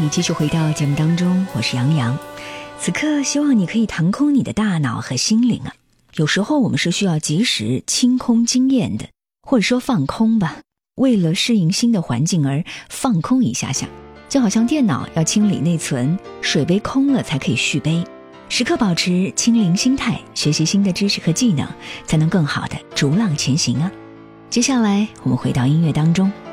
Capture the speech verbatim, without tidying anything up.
继续回到节目当中，我是杨洋。此刻希望你可以腾空你的大脑和心灵啊。有时候我们是需要及时清空经验的，或者说放空吧，为了适应新的环境而放空一下下。就好像电脑要清理内存，水杯空了才可以续杯。时刻保持清零心态，学习新的知识和技能，才能更好的逐浪前行啊。接下来我们回到音乐当中。